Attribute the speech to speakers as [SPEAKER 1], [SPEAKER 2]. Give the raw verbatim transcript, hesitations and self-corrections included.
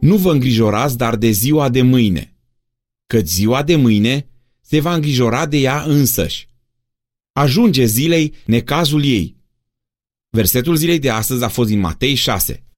[SPEAKER 1] Nu vă îngrijorați dar de ziua de mâine, căci ziua de mâine se va îngrijora de ea însăși. Ajunge zilei necazul ei. Versetul zilei de astăzi a fost din Matei șase.